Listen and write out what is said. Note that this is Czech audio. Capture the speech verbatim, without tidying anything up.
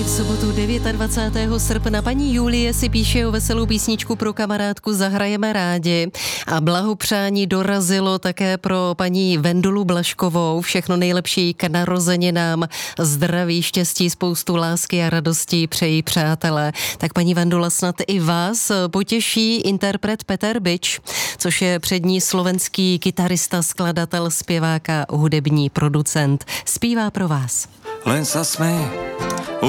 V sobotu dvacátého devátého srpna paní Julie si píše o veselou písničku pro kamarádku Zahrajeme rádi a blahopřání dorazilo také pro paní Vendulu Blažkovou. Všechno nejlepší k narozeninám, zdraví, štěstí, spoustu lásky a radostí přejí přátelé. Tak paní Vendula, snad i vás potěší interpret Peter Bič, což je přední slovenský kytarista, skladatel, zpěvák a hudební producent. Zpívá pro vás. Len sa smej.